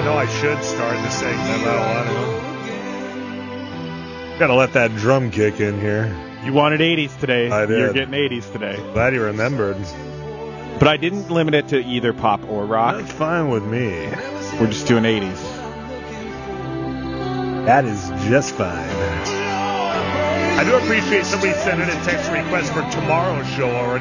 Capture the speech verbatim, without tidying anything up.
know I should start the segment. I don't Gotta let that drum kick in here. You wanted eighties today. I did. You're getting eighties today. Glad you remembered. But I didn't limit it to either pop or rock. That's fine with me. We're just doing eighties. That is just fine. I do appreciate somebody sending a text request for tomorrow's show already.